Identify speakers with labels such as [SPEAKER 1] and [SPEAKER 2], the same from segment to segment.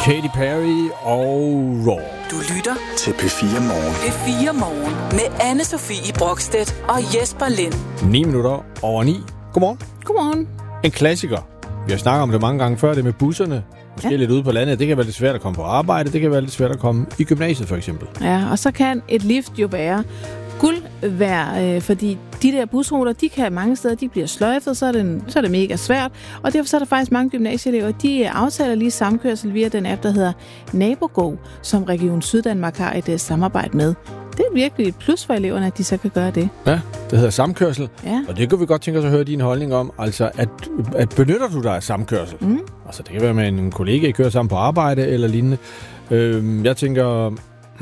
[SPEAKER 1] Katy Perry og Raw.
[SPEAKER 2] Du lytter
[SPEAKER 3] til P4 Morgen.
[SPEAKER 2] P4 Morgen med Anne-Sophie Brokstedt og Jesper Lind.
[SPEAKER 1] 9 minutter over 9. Godmorgen.
[SPEAKER 4] Godmorgen.
[SPEAKER 1] En klassiker. Vi har snakket om det mange gange før, det med busserne. Måske lidt ude på landet. Det kan være lidt svært at komme på arbejde. Det kan være lidt svært at komme i gymnasiet, for eksempel.
[SPEAKER 4] Ja, og så kan et lift jo være guld værd, fordi de der busruter, de kan mange steder, de bliver sløjfet, så er det mega svært. Og derfor så er der faktisk mange gymnasieelever, de aftaler lige samkørsel via den app, der hedder NaboGo, som Region Syddanmark har et samarbejde med. Det er virkelig et plus for eleverne, at de så kan gøre det.
[SPEAKER 1] Ja, det hedder samkørsel.
[SPEAKER 4] Ja.
[SPEAKER 1] Og det kunne vi godt tænke os at høre din holdning om. Altså, at benytter du dig af samkørsel? Altså, det kan være med en kollega, I kører sammen på arbejde eller lignende. Jeg tænker...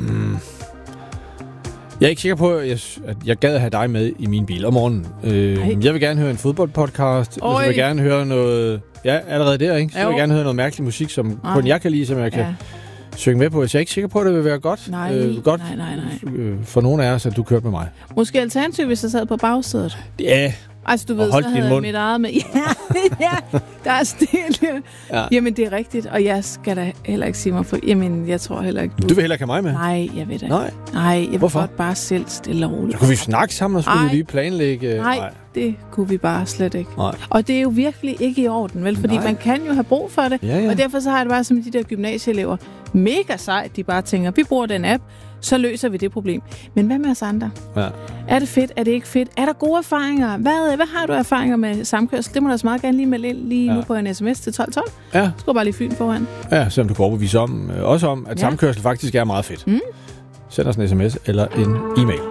[SPEAKER 1] Jeg er ikke sikker på, at jeg gad at have dig med i min bil om morgenen. Jeg vil gerne høre en fodboldpodcast. Jeg vil gerne høre noget... Ja, allerede der, ikke? Så vil jeg gerne høre noget mærkelig musik, som kun jeg kan lide, som jeg kan synge med på. Så jeg er ikke sikker på, at det vil være godt.
[SPEAKER 4] Nej.
[SPEAKER 1] For nogle af os, at du kørte med mig.
[SPEAKER 4] Måske alternativ, hvis jeg sad på bagsædet.
[SPEAKER 1] Ja.
[SPEAKER 4] Altså, du ved, så havde jeg mit eget med. Ja, der er stille. Ja. Jamen, det er rigtigt, og jeg skal da heller ikke sige mig for... Jamen, jeg tror heller ikke...
[SPEAKER 1] Du vil heller ikke have mig med?
[SPEAKER 4] Nej, jeg ved det.
[SPEAKER 1] Nej,
[SPEAKER 4] jeg vil
[SPEAKER 1] Hvorfor?
[SPEAKER 4] godt bare selv stille og roligt.
[SPEAKER 1] Så kunne vi snakke sammen, og skulle vi lige planlægge...
[SPEAKER 4] Nej, det kunne vi bare slet ikke.
[SPEAKER 1] Nej.
[SPEAKER 4] Og det er jo virkelig ikke i orden, vel? Fordi man kan jo have brug for det.
[SPEAKER 1] Ja.
[SPEAKER 4] Og derfor så har jeg det bare som de der gymnasieelever. Mega sejt, de bare tænker, vi bruger den app, så løser vi det problem. Men hvad med os andre?
[SPEAKER 1] Ja.
[SPEAKER 4] Er det fedt? Er det ikke fedt? Er der gode erfaringer? Hvad har du erfaringer med samkørsel? Det må du også meget gerne lige melde ind lige nu på en sms til 1212.
[SPEAKER 1] Ja.
[SPEAKER 4] Skru bare lige Fyn foran.
[SPEAKER 1] Ja, selvom du kan overbevise om, også om, at samkørsel faktisk er meget fedt. Send os en sms eller en e-mail.